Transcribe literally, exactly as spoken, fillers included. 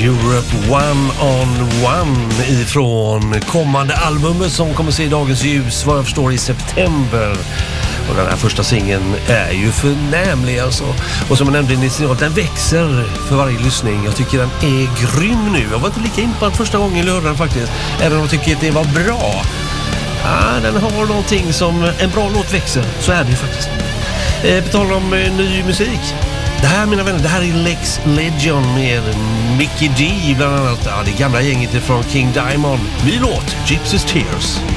Europe One on One ifrån kommande albumet som kommer se dagens ljus vad jag förstår i september. Och den här första singeln är ju förnämlig alltså. Och som jag nämnde initialt, den växer för varje lyssning. Jag tycker den är grym nu. Jag var inte lika in på den första gången i lördagen faktiskt. Även om jag tycker att det var bra. Ja, den har någonting som en bra låt växer. Så är det ju faktiskt. Eh, på tal om eh, ny musik. Det här, mina vänner, det här är Lex Legion med Mickey D bland annat. Ja, det gamla gänget från King Diamond. Ny låt, Gypsy's Tears.